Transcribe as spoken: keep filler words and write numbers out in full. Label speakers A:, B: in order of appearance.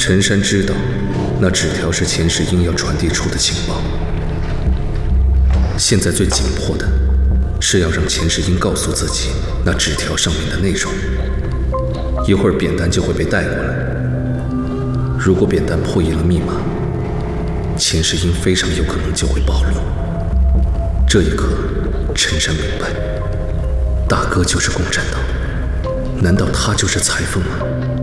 A: 陈山知道，那纸条是钱世英要传递出的情报。现在最紧迫的是要让钱世英告诉自己那纸条上面的内容。一会儿扁担就会被带过来，如果扁担破译了密码，钱世英非常有可能就会暴露。这一刻，陈山明白，大哥就是共产党，难道他就是裁缝吗？